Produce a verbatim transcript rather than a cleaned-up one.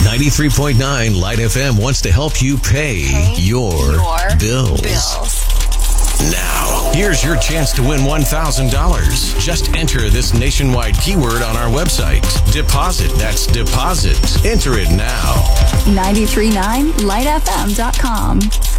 ninety-three point nine Light F M wants to help you pay, pay your, your bills. bills. Now, here's your chance to win one thousand dollars. Just enter this nationwide keyword on our website. Deposit. That's deposit. Enter it now. nine three nine light f m dot com.